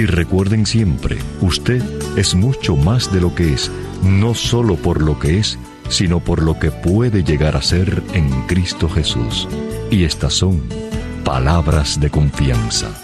Y recuerden siempre, usted es mucho más de lo que es, no solo por lo que es, sino por lo que puede llegar a ser en Cristo Jesús. Y estas son palabras de confianza.